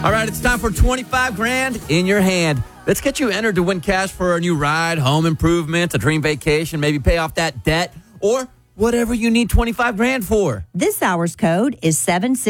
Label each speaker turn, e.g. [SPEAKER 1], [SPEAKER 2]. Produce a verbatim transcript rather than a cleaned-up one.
[SPEAKER 1] All right, it's time for twenty-five grand in your hand. Let's get you entered to win cash for a new ride, home improvement, a dream vacation, maybe pay off that debt, or whatever you need twenty-five grand for.
[SPEAKER 2] This hour's code is seven six.